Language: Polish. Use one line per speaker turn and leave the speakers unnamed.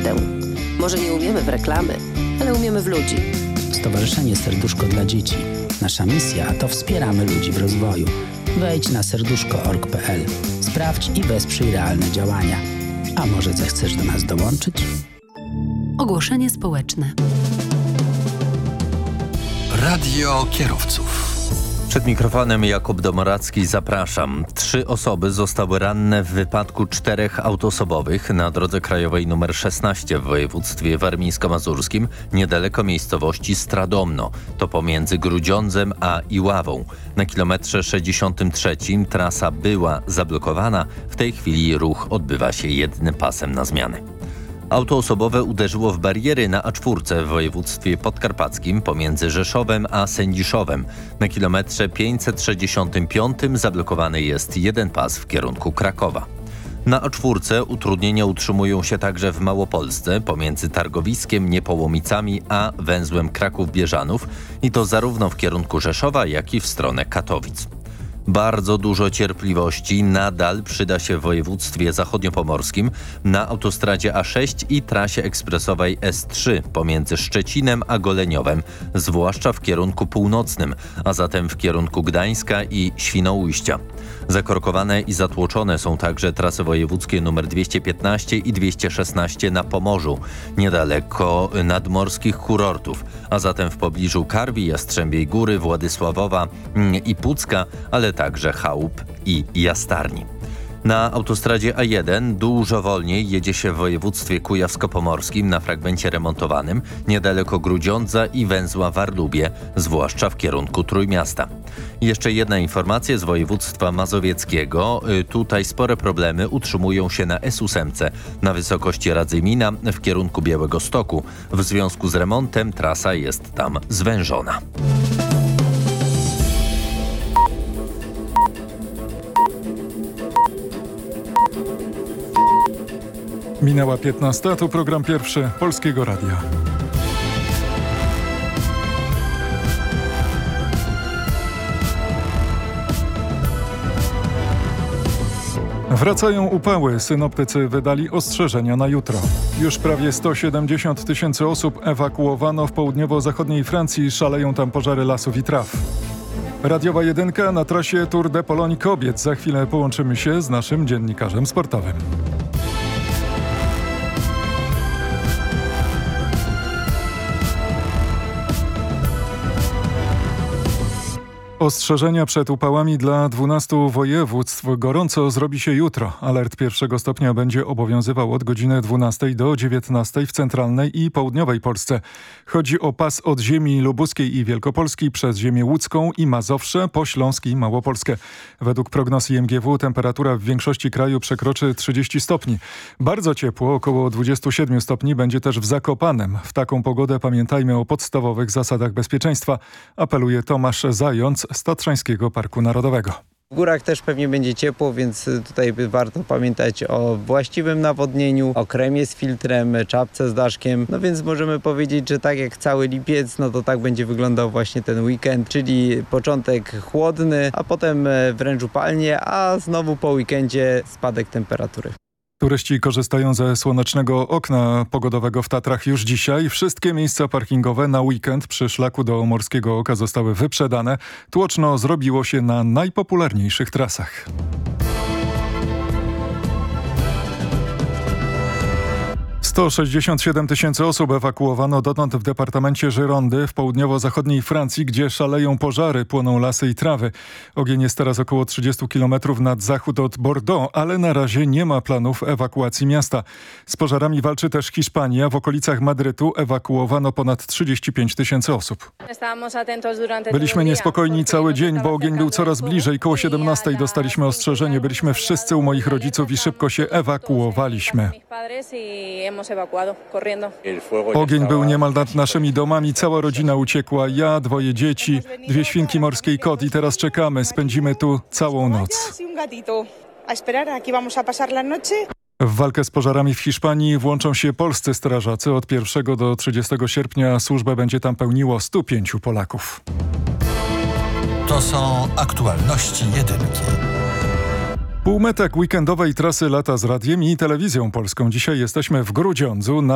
prawdę. Może nie umiemy w reklamy, ale umiemy w ludzi.
Stowarzyszenie Serduszko dla Dzieci. Nasza misja to wspieramy ludzi w rozwoju. Wejdź na serduszko.org.pl. Sprawdź i wesprzyj realne działania. A może zechcesz do nas dołączyć?
Ogłoszenie społeczne.
Radio kierowców.
Przed mikrofonem Jakub Domoracki, zapraszam. 3 osoby zostały ranne w wypadku 4 autoosobowych na drodze krajowej nr 16 w województwie warmińsko-mazurskim, niedaleko miejscowości Stradomno. To pomiędzy Grudziądzem a Iławą. Na kilometrze 63 trasa była zablokowana. W tej chwili ruch odbywa się jednym pasem na zmiany. Auto osobowe uderzyło w bariery na A4 w województwie podkarpackim pomiędzy Rzeszowem a Sędziszowem. Na kilometrze 565 zablokowany jest jeden pas w kierunku Krakowa. Na A4 utrudnienia utrzymują się także w Małopolsce pomiędzy Targowiskiem, Niepołomicami a węzłem Kraków-Bieżanów i to zarówno w kierunku Rzeszowa, jak i w stronę Katowic. Bardzo dużo cierpliwości nadal przyda się w województwie zachodniopomorskim na autostradzie A6 i trasie ekspresowej S3 pomiędzy Szczecinem a Goleniowem, zwłaszcza w kierunku północnym, a zatem w kierunku Gdańska i Świnoujścia. Zakorkowane i zatłoczone są także trasy wojewódzkie nr 215 i 216 na Pomorzu, niedaleko nadmorskich kurortów, a zatem w pobliżu Karwi, Jastrzębiej Góry, Władysławowa i Pucka, ale także Chałup i Jastarni. Na autostradzie A1 dużo wolniej jedzie się w województwie kujawsko-pomorskim na fragmencie remontowanym, niedaleko Grudziądza i węzła Wardubie, zwłaszcza w kierunku Trójmiasta. Jeszcze jedna informacja z województwa mazowieckiego. Tutaj spore problemy utrzymują się na S8 na wysokości Radzymina w kierunku Białegostoku. W związku z remontem trasa jest tam zwężona.
Minęła 15, to program pierwszy Polskiego Radia. Wracają upały. Synoptycy wydali ostrzeżenia na jutro. Już prawie 170 000 osób ewakuowano w południowo-zachodniej Francji. Szaleją tam pożary lasów i traw. Radiowa jedynka na trasie Tour de Pologne kobiet. Za chwilę połączymy się z naszym dziennikarzem sportowym. Ostrzeżenia przed upałami dla 12 województw. Gorąco zrobi się jutro. Alert pierwszego stopnia będzie obowiązywał od godziny 12 do 19 w centralnej i południowej Polsce. Chodzi o pas od ziemi lubuskiej i wielkopolskiej przez ziemię łódzką i Mazowsze po Śląsk i Małopolskę. Według prognoz IMGW temperatura w większości kraju przekroczy 30 stopni. Bardzo ciepło, około 27 stopni będzie też w Zakopanem. W taką pogodę pamiętajmy o podstawowych zasadach bezpieczeństwa, apeluje Tomasz Zając z Tatrzańskiego Parku Narodowego.
W górach też pewnie będzie ciepło, więc tutaj warto pamiętać o właściwym nawodnieniu, o kremie z filtrem, czapce z daszkiem. No więc możemy powiedzieć, że tak jak cały lipiec, no to tak będzie wyglądał właśnie ten weekend, czyli początek chłodny, a potem wręcz upalnie, a znowu po weekendzie spadek temperatury.
Turyści korzystają ze słonecznego okna pogodowego w Tatrach już dzisiaj. Wszystkie miejsca parkingowe na weekend przy szlaku do Morskiego Oka zostały wyprzedane. Tłoczno zrobiło się na najpopularniejszych trasach. 167 000 osób ewakuowano dotąd w departamencie Girondy w południowo-zachodniej Francji, gdzie szaleją pożary, płoną lasy i trawy. Ogień jest teraz około 30 km nad zachód od Bordeaux, ale na razie nie ma planów ewakuacji miasta. Z pożarami walczy też Hiszpania. W okolicach Madrytu ewakuowano ponad 35 000 osób. Byliśmy niespokojni cały dzień, bo ogień był coraz bliżej. Koło 17 dostaliśmy ostrzeżenie. Byliśmy wszyscy u moich rodziców i szybko się ewakuowaliśmy. Ogień był niemal nad naszymi domami, cała rodzina uciekła, ja, 2 dzieci, 2 świnki morskie i kot i teraz czekamy, spędzimy tu całą noc. W walkę z pożarami w Hiszpanii włączą się polscy strażacy. Od 1 do 30 sierpnia służbę będzie tam pełniło 105 Polaków.
To są aktualności jedynki.
Półmetek weekendowej trasy Lata z Radiem i Telewizją Polską. Dzisiaj jesteśmy w Grudziądzu na